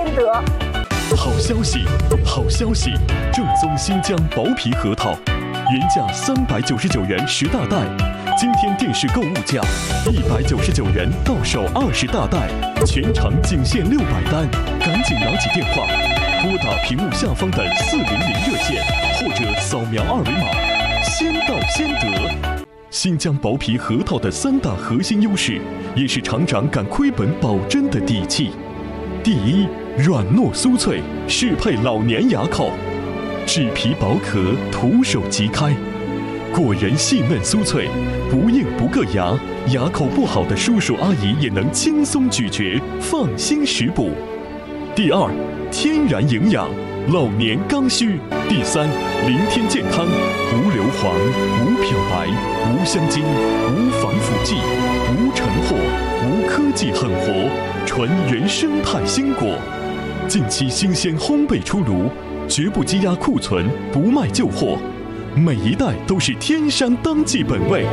得。 好消息，好消息！正宗新疆薄皮核桃，原价399元10大袋，今天电视购物价199元到手20大袋，全场仅限600单，赶紧拿起电话，拨打屏幕下方的400热线，或者扫描二维码，先到先得。新疆薄皮核桃的3大核心优势，也是厂长敢亏本保真的底气。第一，软糯酥脆，适配老年牙口，质皮薄壳，徒手即开，果仁细嫩酥脆，不硬不硌牙，牙口不好的叔叔阿姨也能轻松咀嚼，放心食补。第二，天然营养，老年刚需。第三，零添健康，无硫磺，无漂白，无香精，无防腐剂，无陈货，无科技狠活，纯原生态鲜果，近期新鲜烘焙出炉，绝不积压库存，不卖旧货，每一袋都是天山当季本味。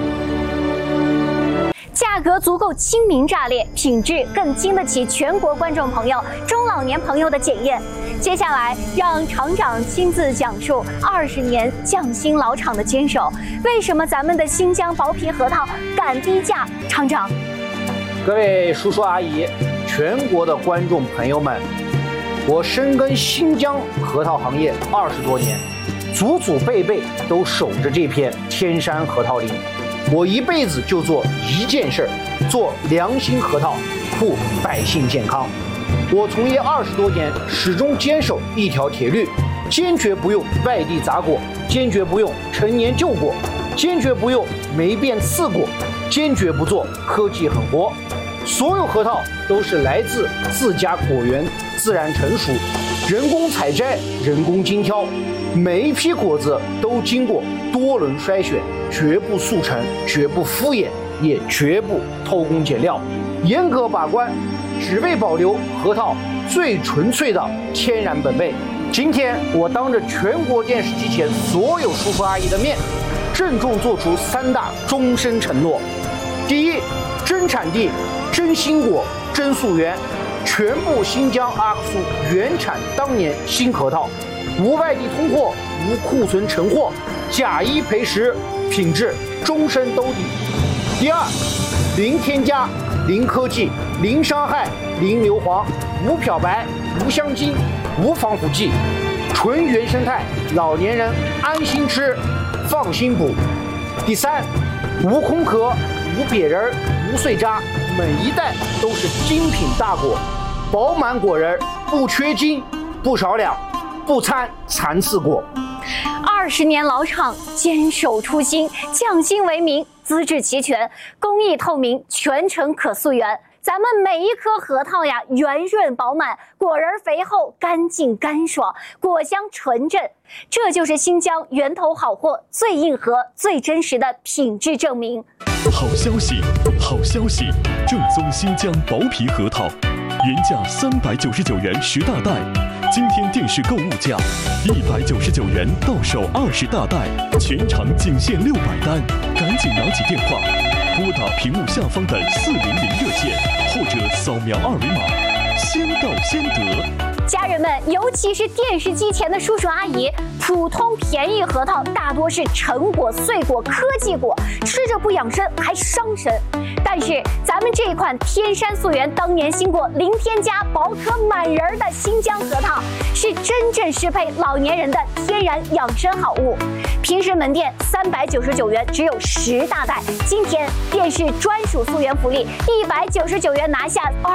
价格足够亲民炸裂，品质更经得起全国观众朋友、中老年朋友的检验。接下来，让厂长亲自讲述20年匠心老厂的坚守。为什么咱们的新疆薄皮核桃敢低价？厂长， 各位叔叔阿姨，全国的观众朋友们，我深耕新疆核桃行业20多年，祖祖辈辈都守着这片天山核桃林。我一辈子就做一件事，做良心核桃，护百姓健康。我从业20多年，始终坚守一条铁律：坚决不用外地杂果，坚决不用陈年旧果，坚决不用霉变刺果，坚决不做科技狠活。所有核桃都是来自自家果园自然成熟，人工采摘，人工精挑，每一批果子都经过多轮筛选，绝不速成，绝不敷衍，也绝不偷工减料，严格把关，只为保留核桃最纯粹的天然本味。今天我当着全国电视机前所有叔叔阿姨的面，郑重做出3大终身承诺：第一，真产地，真新果，真溯源，全部新疆阿克苏原产当年新核桃，无外地通货，无库存陈货，假一赔十，品质终身兜底。第二，零添加，零科技，零伤害，零硫磺，无漂白，无香精，无防腐剂，纯原生态，老年人安心吃，放心补。第三，无空壳，无瘪仁，无碎渣，每一袋都是精品大果，饱满果仁，不缺斤，不少两，不掺残次果。 20年老厂，坚守初心，匠心为名，资质齐全，工艺透明，全程可溯源。咱们每一颗核桃呀，圆润饱满，果仁肥厚，干净干爽，果香纯正。这就是新疆源头好货最硬核、最真实的品质证明。 好消息，好消息！正宗新疆薄皮核桃，原价399元10大袋，今天电视购物价199元到手20大袋，全场仅限600单，赶紧拿起电话，拨打屏幕下方的400热线，或者扫描二维码，先到先得。 家人们，尤其是电视机前的叔叔阿姨，普通便宜核桃大多是成果、碎果、科技果，吃着不养生还伤身。但是咱们这一款天山溯源当年新果，零添加、薄壳满仁的新疆核桃，是真正适配老年人的天然养生好物。平时门店399元只有10大袋，今天电视专属溯源福利，199元拿下